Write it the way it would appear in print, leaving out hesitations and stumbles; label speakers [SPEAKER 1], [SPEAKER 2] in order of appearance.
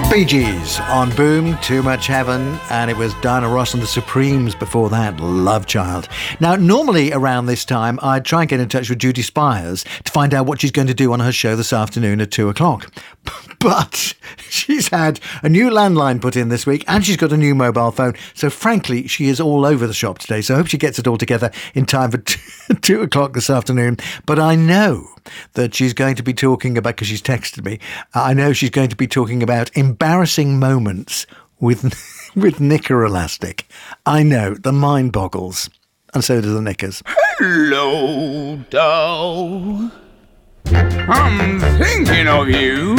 [SPEAKER 1] Bee Gees on Boom, Too Much Heaven, and it was Diana Ross and the Supremes before that, Love Child. Now, normally around this time, I'd try and get in touch with Judy Spires to find out what she's going to do on her show this afternoon at 2 o'clock. But she's had a new landline put in this week and she's got a new mobile phone. So frankly, she is all over the shop today. So I hope she gets it all together in time for 2 o'clock this afternoon. But I know that she's going to be talking about, because she's texted me, I know she's going to be talking about embarrassing moments with knicker elastic. I know, the mind boggles. And so do the knickers.
[SPEAKER 2] Hello, doll. I'm thinking of you.